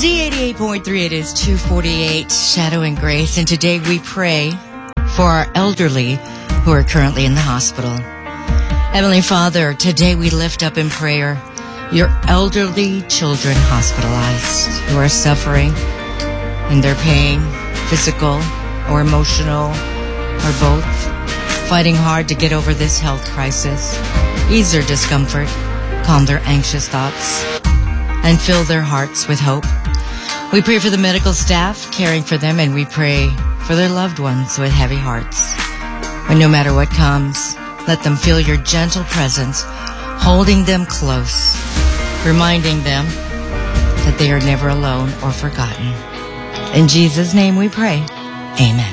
Z88.3, it is 2:48, Shadow and Grace, and today we pray for our elderly who are currently in the hospital. Heavenly Father, today we lift up in prayer your elderly children hospitalized who are suffering in their pain, physical or emotional, or both, fighting hard to get over this health crisis. Ease their discomfort, calm their anxious thoughts, and fill their hearts with hope. We pray for the medical staff caring for them, and we pray for their loved ones with heavy hearts. And no matter what comes, let them feel your gentle presence, holding them close, reminding them that they are never alone or forgotten. In Jesus' name we pray. Amen.